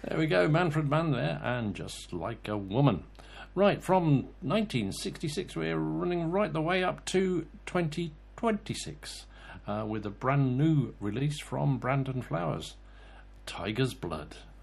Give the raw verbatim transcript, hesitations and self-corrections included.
There we go, Manfred Mann there, and Just Like a Woman. Right, from nineteen sixty-six, we're running right the way up to twenty twenty-six uh, with a brand new release from Brandon Flowers, Tiger's Blood.